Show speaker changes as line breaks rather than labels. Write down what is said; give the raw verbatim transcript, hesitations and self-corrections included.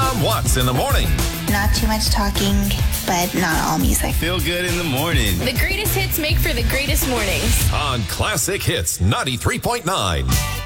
Tom Watts in the morning.
Not too much talking, but not all music.
Feel good in the morning.
The greatest hits make for the greatest mornings.
On Classic Hits ninety-three point nine.